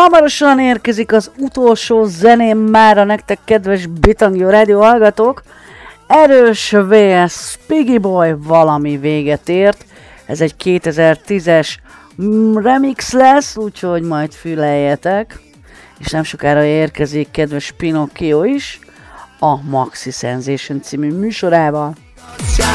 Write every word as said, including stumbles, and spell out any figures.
Hamarosan érkezik az utolsó zeném mára nektek, kedves Bitangjó rádió hallgatók. Erős vé es Piggy Boy valami véget ért. Ez egy kétezer-tízes remix lesz, úgyhogy majd füleljetek. És nem sokára érkezik kedves Pinocchio is a Maxi Sensation című műsorával.